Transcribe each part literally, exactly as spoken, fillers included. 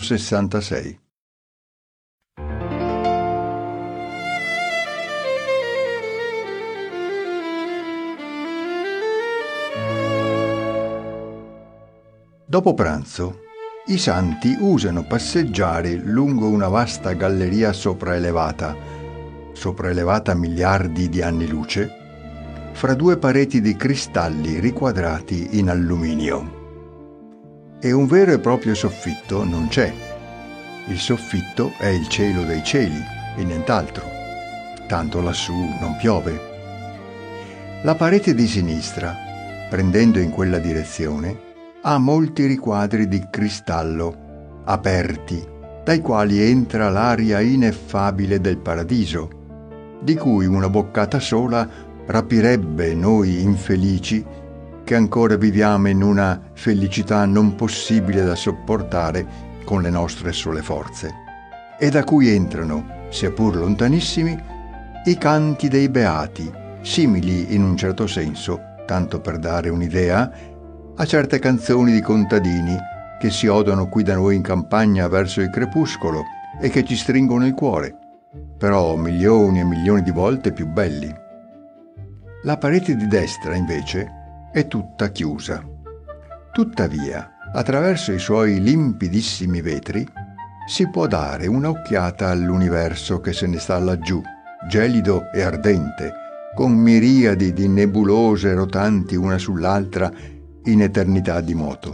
sessantasei. Dopo pranzo, i santi usano passeggiare lungo una vasta galleria sopraelevata, sopraelevata miliardi di anni luce, fra due pareti di cristalli riquadrati in alluminio. E un vero e proprio soffitto non c'è. Il soffitto è il cielo dei cieli e nient'altro. Tanto lassù non piove. La parete di sinistra, prendendo in quella direzione, ha molti riquadri di cristallo, aperti, dai quali entra l'aria ineffabile del paradiso, di cui una boccata sola rapirebbe noi infelici che ancora viviamo in una felicità non possibile da sopportare con le nostre sole forze, e da cui entrano, sia pur lontanissimi, i canti dei beati, simili in un certo senso, tanto per dare un'idea, a certe canzoni di contadini che si odono qui da noi in campagna verso il crepuscolo e che ci stringono il cuore, però milioni e milioni di volte più belli. La parete di destra, invece, è tutta chiusa. Tuttavia, attraverso i suoi limpidissimi vetri, si può dare un'occhiata all'universo che se ne sta laggiù, gelido e ardente, con miriadi di nebulose rotanti una sull'altra in eternità di moto.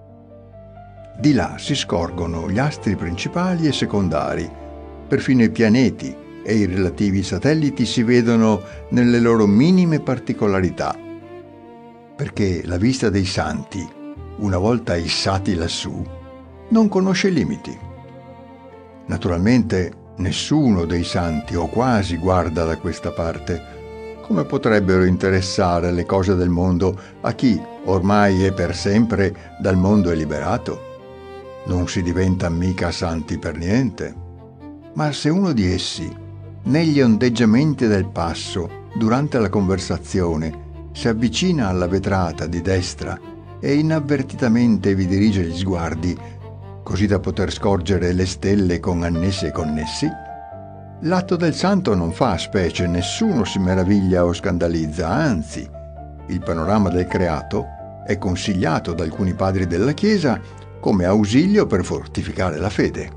Di là si scorgono gli astri principali e secondari, perfino i pianeti e i relativi satelliti si vedono nelle loro minime particolarità, perché la vista dei santi, una volta issati lassù, non conosce limiti. Naturalmente nessuno dei santi, o quasi, guarda da questa parte. Come potrebbero interessare le cose del mondo a chi ormai e per sempre dal mondo è liberato? Non si diventa mica santi per niente. Ma se uno di essi, negli ondeggiamenti del passo, durante la conversazione, si avvicina alla vetrata di destra e inavvertitamente vi dirige gli sguardi, così da poter scorgere le stelle con annessi e connessi, l'atto del santo non fa specie, nessuno si meraviglia o scandalizza, anzi, il panorama del creato è consigliato da alcuni padri della Chiesa come ausilio per fortificare la fede.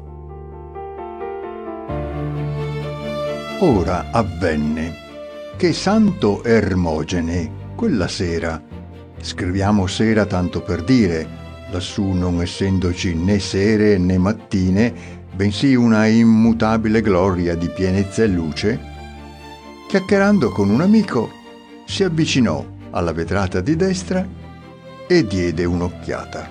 Ora avvenne che Santo Ermogene, quella sera, scriviamo sera tanto per dire, lassù non essendoci né sere né mattine, bensì una immutabile gloria di pienezza e luce, chiacchierando con un amico, si avvicinò alla vetrata di destra e diede un'occhiata.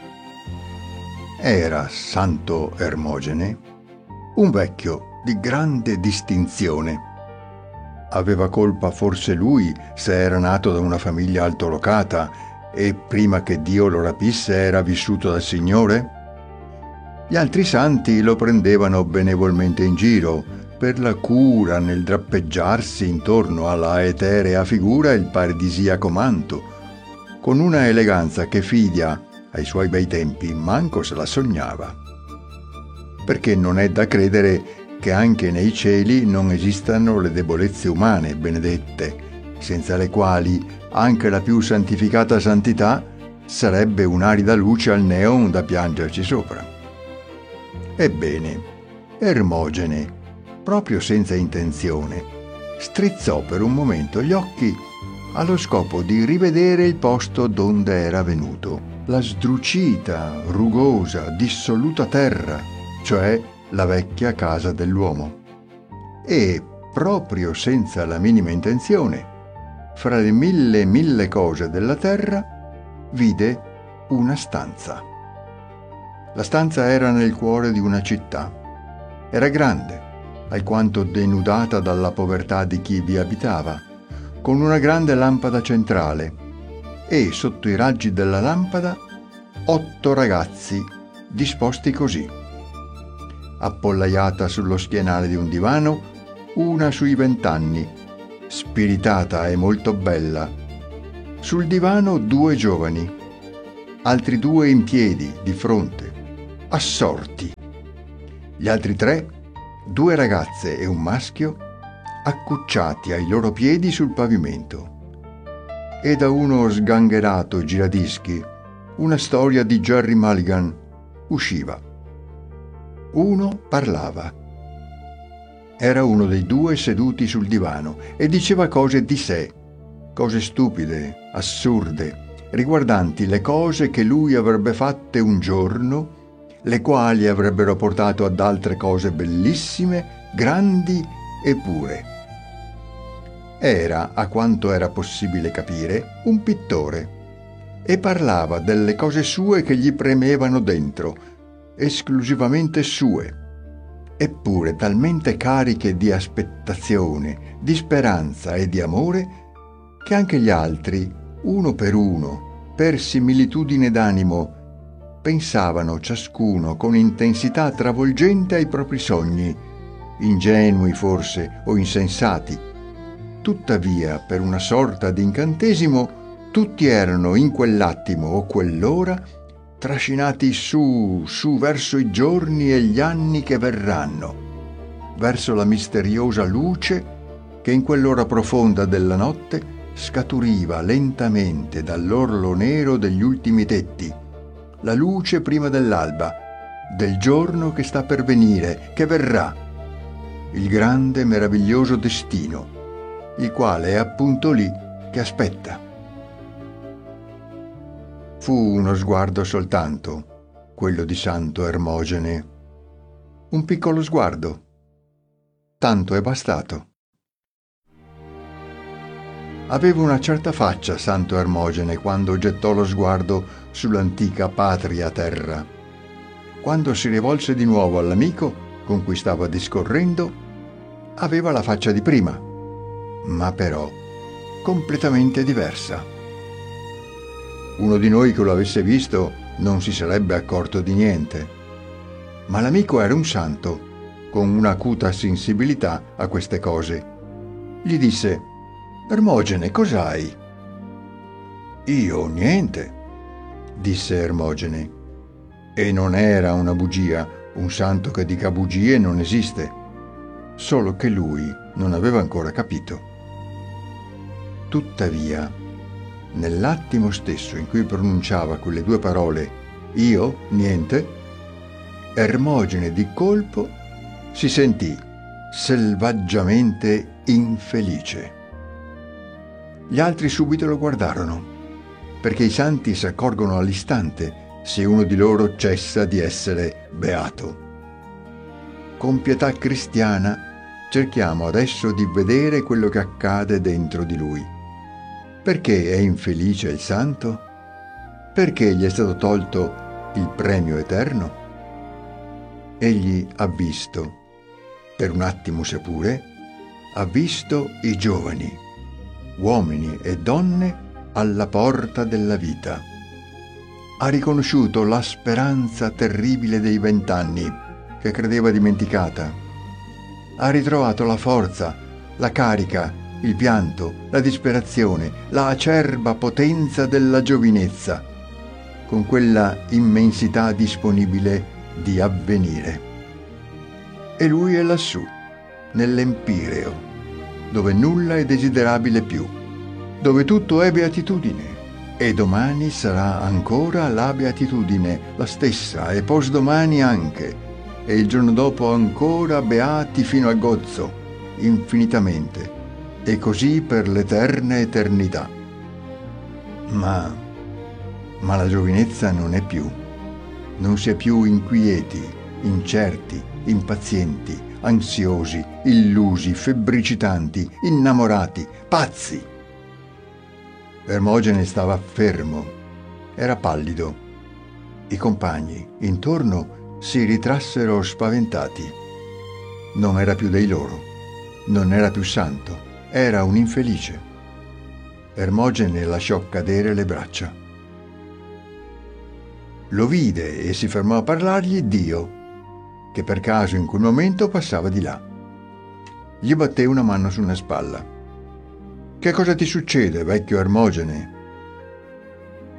Era Santo Ermogene, un vecchio di grande distinzione. Aveva colpa forse lui se era nato da una famiglia altolocata e prima che Dio lo rapisse era vissuto dal Signore? Gli altri santi lo prendevano benevolmente in giro per la cura nel drappeggiarsi intorno alla eterea figura il paradisiaco manto, con una eleganza che Fidia, ai suoi bei tempi, manco se la sognava. Perché non è da credere che anche nei cieli non esistano le debolezze umane benedette, senza le quali anche la più santificata santità sarebbe un'arida luce al neon da piangerci sopra. Ebbene, Ermogene, proprio senza intenzione, strizzò per un momento gli occhi allo scopo di rivedere il posto donde era venuto, la sdrucita, rugosa, dissoluta terra, cioè la vecchia casa dell'uomo. E, proprio senza la minima intenzione, fra le mille e mille cose della terra, vide una stanza. La stanza era nel cuore di una città. Era grande, alquanto denudata dalla povertà di chi vi abitava, con una grande lampada centrale e, sotto i raggi della lampada, otto ragazzi disposti così: appollaiata sullo schienale di un divano, una sui vent'anni, spiritata e molto bella. Sul divano due giovani, altri due in piedi, di fronte, assorti, Gli altri tre, due ragazze e un maschio, accucciati ai loro piedi sul pavimento. E da uno sgangherato giradischi, una storia di Gerry Mulligan usciva. Uno parlava. Era uno dei due seduti sul divano e diceva cose di sé, cose stupide, assurde, riguardanti le cose che lui avrebbe fatte un giorno, le quali avrebbero portato ad altre cose bellissime, grandi e pure. Era, a quanto era possibile capire, un pittore e parlava delle cose sue che gli premevano dentro, esclusivamente sue, eppure talmente cariche di aspettazione, di speranza e di amore, che anche gli altri, uno per uno, per similitudine d'animo, pensavano ciascuno con intensità travolgente ai propri sogni, ingenui forse o insensati. Tuttavia, per una sorta di incantesimo, tutti erano in quell'attimo o quell'ora trascinati su, su verso i giorni e gli anni che verranno, verso la misteriosa luce che in quell'ora profonda della notte scaturiva lentamente dall'orlo nero degli ultimi tetti, la luce prima dell'alba, del giorno che sta per venire, che verrà, il grande meraviglioso destino, il quale è appunto lì che aspetta. Fu uno sguardo soltanto, quello di Santo Ermogene. Un piccolo sguardo. Tanto è bastato. Aveva una certa faccia Santo Ermogene quando gettò lo sguardo sull'antica patria terra. Quando si rivolse di nuovo all'amico con cui stava discorrendo, aveva la faccia di prima, ma però completamente diversa. Uno di noi che lo avesse visto non si sarebbe accorto di niente, ma l'amico era un santo, con un'acuta sensibilità a queste cose. Gli disse: «Ermogene, cos'hai?» «Io niente», disse Ermogene. E non era una bugia, un santo che dica bugie non esiste, solo che lui non aveva ancora capito. Tuttavia, nell'attimo stesso in cui pronunciava quelle due parole, io, niente, Ermogene di colpo si sentì selvaggiamente infelice. Gli altri subito lo guardarono, perché i santi si accorgono all'istante se uno di loro cessa di essere beato. Con pietà cristiana cerchiamo adesso di vedere quello che accade dentro di lui. Perché è infelice il santo? Perché gli è stato tolto il premio eterno? Egli ha visto, per un attimo seppure, ha visto i giovani, uomini e donne alla porta della vita. Ha riconosciuto la speranza terribile dei vent'anni, che credeva dimenticata. Ha ritrovato la forza, la carica, il pianto, la disperazione, la acerba potenza della giovinezza, con quella immensità disponibile di avvenire. E lui è lassù, nell'empireo, dove nulla è desiderabile più, dove tutto è beatitudine, e domani sarà ancora la beatitudine, la stessa, e posdomani anche, e il giorno dopo ancora beati fino al gozzo, infinitamente, e così per l'eterna eternità. Ma, ma la giovinezza non è più. Non si è più inquieti, incerti, impazienti, ansiosi, illusi, febbricitanti, innamorati, pazzi. Ermogene stava fermo, era pallido. I compagni intorno si ritrassero spaventati. Non era più dei loro, non era più santo. Era un infelice. Ermogene lasciò cadere le braccia. Lo vide e si fermò a parlargli Dio, che per caso in quel momento passava di là. Gli batté una mano su una spalla. «Che cosa ti succede, vecchio Ermogene?»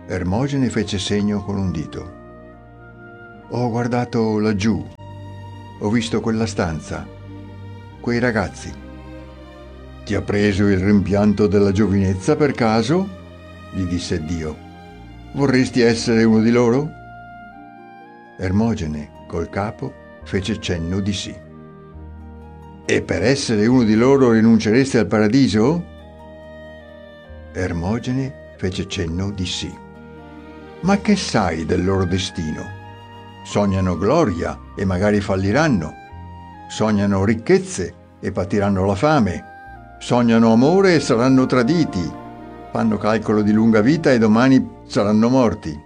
Ermogene fece segno con un dito. «Ho guardato laggiù», ho visto quella stanza, quei ragazzi. Ti ha preso il rimpianto della giovinezza per caso? Gli disse Dio. Vorresti essere uno di loro? Ermogene, col capo, fece cenno di sì. E per essere uno di loro rinunceresti al paradiso? Ermogene fece cenno di sì. Ma che sai del loro destino? Sognano gloria e magari falliranno. Sognano ricchezze e patiranno la fame. Sognano amore e saranno traditi. Fanno calcolo di lunga vita e domani saranno morti.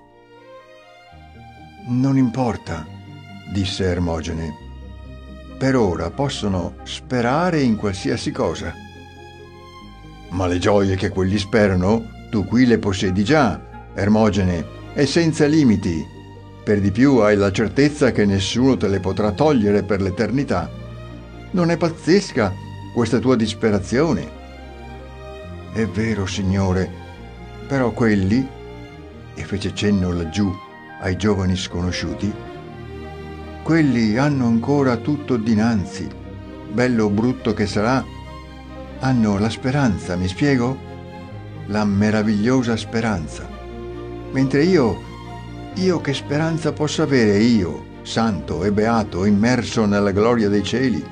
Non importa, disse Ermogene. Per ora possono sperare in qualsiasi cosa. Ma le gioie che quelli sperano, tu qui le possiedi già, Ermogene, e senza limiti. Per di più hai la certezza che nessuno te le potrà togliere per l'eternità. Non è pazzesca questa tua disperazione? È vero, Signore, però quelli, e fece cenno laggiù ai giovani sconosciuti, quelli hanno ancora tutto dinanzi, bello o brutto che sarà, hanno la speranza, mi spiego? La meravigliosa speranza. Mentre io, io che speranza posso avere io, santo e beato, immerso nella gloria dei cieli?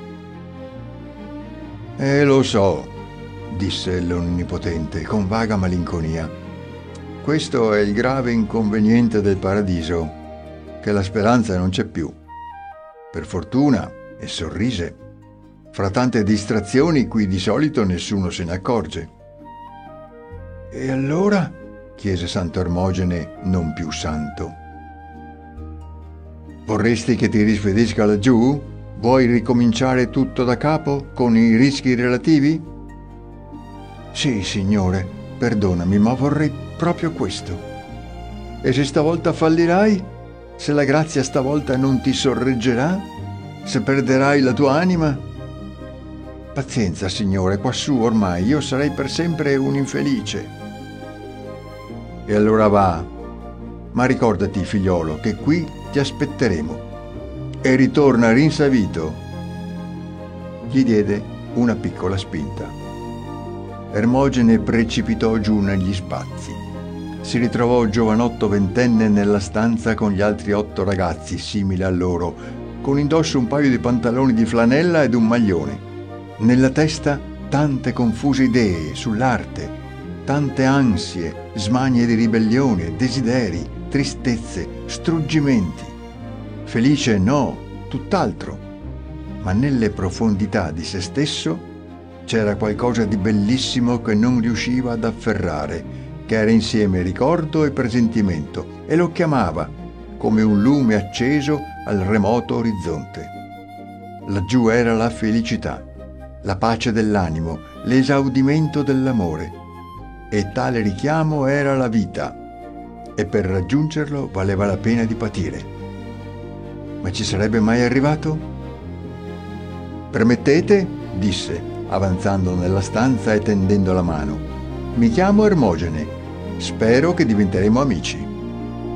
Eh, lo so, disse l'Onnipotente con vaga malinconia. Questo è il grave inconveniente del paradiso, che la speranza non c'è più. Per fortuna, e sorrise. Fra tante distrazioni qui di solito nessuno se ne accorge. E allora? Chiese Santo Ermogene, non più santo. Vorresti che ti rispedisca laggiù? Vuoi ricominciare tutto da capo, con i rischi relativi? Sì, Signore, perdonami, ma vorrei proprio questo. E se stavolta fallirai? Se la grazia stavolta non ti sorreggerà? Se perderai la tua anima? Pazienza, Signore, quassù ormai io sarei per sempre un infelice. E allora va, ma ricordati, figliolo, che qui ti aspetteremo. E ritorna rinsavito. Gli diede una piccola spinta. Ermogene precipitò giù negli spazi. Si ritrovò giovanotto ventenne nella stanza con gli altri otto ragazzi simili a loro, con indosso un paio di pantaloni di flanella ed un maglione. Nella testa tante confuse idee sull'arte, tante ansie, smanie di ribellione, desideri, tristezze, struggimenti. Felice no, tutt'altro. Ma nelle profondità di se stesso c'era qualcosa di bellissimo che non riusciva ad afferrare, che era insieme ricordo e presentimento, e lo chiamava, come un lume acceso al remoto orizzonte. Laggiù era la felicità, la pace dell'animo, l'esaudimento dell'amore, e tale richiamo era la vita, e per raggiungerlo valeva la pena di patire. Ma ci sarebbe mai arrivato? Permettete, disse, avanzando nella stanza e tendendo la mano. Mi chiamo Ermogene. Spero che diventeremo amici.